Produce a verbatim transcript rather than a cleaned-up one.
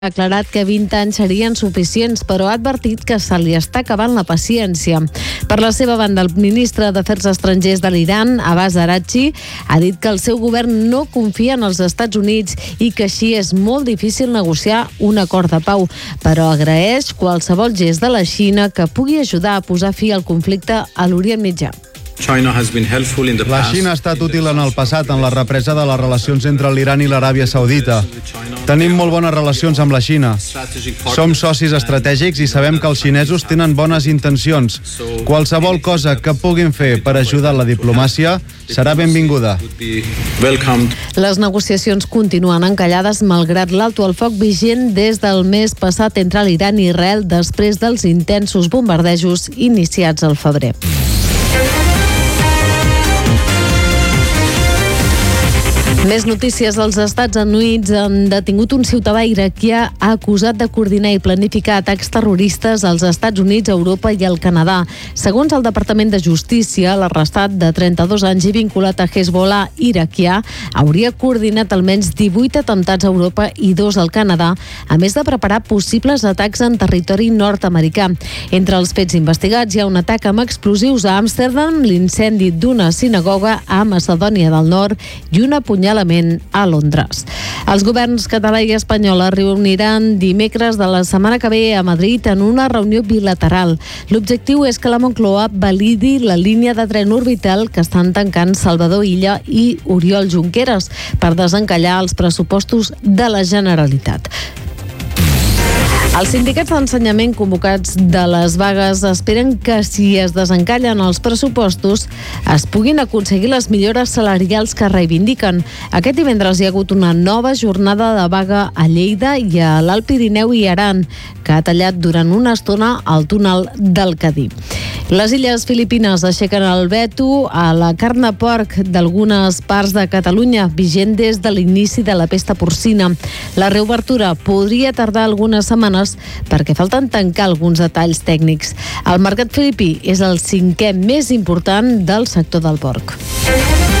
Ha aclarat que vint anys serien suficients, però ha advertit que se li està acabant la paciència. Per la seva banda, el ministre d'Afers Estrangers de l'Iran, Abbas Araghchi, ha dit que el seu govern no confia en els Estats Units i que així és molt difícil negociar un acord de pau, però agraeix qualsevol gest de la Xina que pugui ajudar a posar fi al conflicte a l'Orient Mitjà. La Xina ha estat útil en el passat en la represa de les relacions entre l'Iran i l'Aràbia Saudita. Tenim molt bones relacions amb la Xina. Som socis estratègics i sabem que els xinesos tenen bones intencions. Qualsevol cosa que puguin fer per ajudar la diplomàcia serà benvinguda. Les negociacions continuen encallades malgrat l'alto al foc vigent des del mes passat entre l'Iran i Israel després dels intensos bombardejos iniciats al febrer. Més notícies. Els Estats Units han detingut un ciutadà iraquià acusat de coordinar i planificar atacs terroristes als Estats Units, Europa i el Canadà. Segons el Departament de Justícia, l'arrestat de trenta-dos anys i vinculat a Hezbollah iraquià hauria coordinat almenys divuit atemptats a Europa i dos al Canadà, a més de preparar possibles atacs en territori nord-americà. Entre els fets investigats hi ha un atac amb explosius a Amsterdam, l'incendi d'una sinagoga a Macedònia del Nord i una punyalada a Londres. Els governs català i espanyol es reuniran dimecres de la setmana que ve a Madrid en una reunió bilateral. L'objectiu és que la Moncloa validi la línia de tren orbital que estan tancant Salvador Illa i Oriol Junqueras per desencallar els pressupostos de la Generalitat. Els sindicats d'ensenyament convocats de les vagues esperen que si es desencallen els pressupostos es puguin aconseguir les millores salarials que reivindiquen. Aquest divendres hi ha hagut una nova jornada de vaga a Lleida i a l'Alt Pirineu i Aran, que ha tallat durant una estona el túnel del Cadí. Les illes Filipines aixequen el veto a la carn de porc d'algunes parts de Catalunya, vigent des de l'inici de la pesta porcina. La reobertura podria tardar algunes setmanes perquè falten tancar alguns detalls tècnics. El mercat filipí és el cinquè més important del sector del porc.